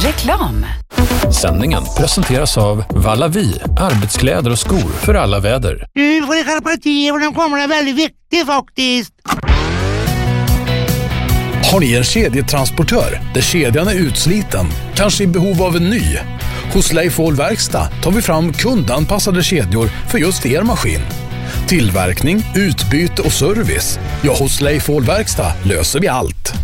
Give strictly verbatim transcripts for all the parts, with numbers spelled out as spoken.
Reklam. Sändningen presenteras av Vallavi, arbetskläder och skor för alla väder. Du får det skärpa till och den kommer är väldigt viktig faktiskt. Har ni en kedjetransportör där kedjan är utsliten, kanske i behov av en ny? Hos Leif Ahl Verkstad tar vi fram kundanpassade kedjor för just er maskin. Tillverkning, utbyte och service. Ja, hos Leif Ahl Verkstad löser vi allt.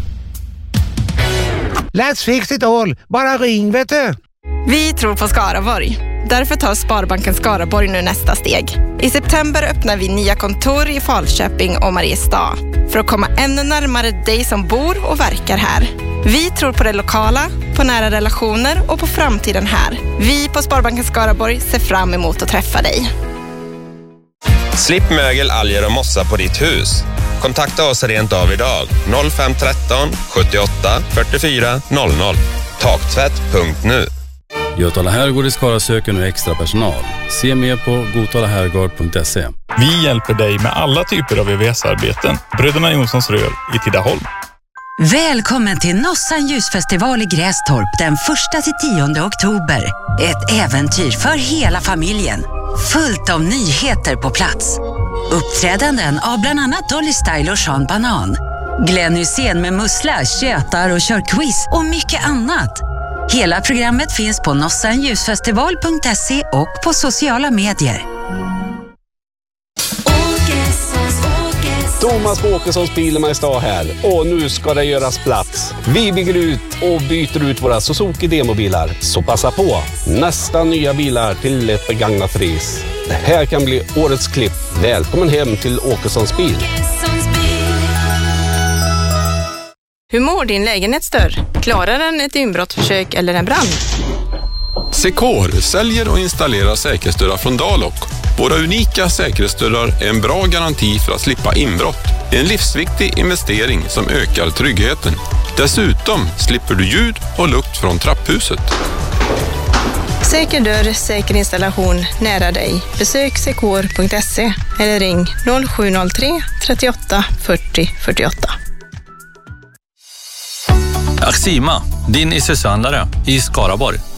Let's fix it all. Bara ring, vet du. Vi tror på Skaraborg. Därför tar Sparbanken Skaraborg nu nästa steg. I september öppnar vi nya kontor i Falköping och Mariestad för att komma ännu närmare dig som bor och verkar här. Vi tror på det lokala, på nära relationer och på framtiden här. Vi på Sparbanken Skaraborg ser fram emot att träffa dig. Slipp mögel, alger och mossa på ditt hus. Kontakta oss rent av idag. noll fem ett tre sjuttioåtta fyrtiofyra noll noll. Taktvätt punkt nu. Götala Herrgård i Skara söker nu extra personal. Se mer på gotalaherrgård punkt se. Vi hjälper dig med alla typer av V V S-arbeten. Bröderna Jonssons rör i Tidaholm. Välkommen till Nossan ljusfestival i Grästorp den första till tionde oktober. Ett äventyr för hela familjen. Fullt av nyheter på plats. Uppträdanden av bland annat Dolly Style och Sean Banan. Glenn Hussein med mussla, tjötar och kör quiz och mycket annat. Hela programmet finns på nossan ljusfestival punkt se och på sociala medier. Thomas Åkessons Bilmajstad här och nu ska det göras plats. Vi bygger ut och byter ut våra Suzuki demobilar, så passa på. Nästa nya bilar till ett begagnat pris. Det här kan bli årets klipp. Välkommen hem till Åkessons bil. Hur mår din lägenhetsdörr? Klarar den ett inbrottsförsök eller en brand? Secor säljer och installerar säkerhetsdörrar från Dalok. Våra unika säkerhetsdörrar är en bra garanti för att slippa inbrott. En livsviktig investering som ökar tryggheten. Dessutom slipper du ljud och lukt från trapphuset. Säker dörr, säker installation nära dig. Besök secor punkt se eller ring noll sju noll tre trettioåtta fyrtio fyrtioåtta. Axima, din I S U S-handlare i Skaraborg.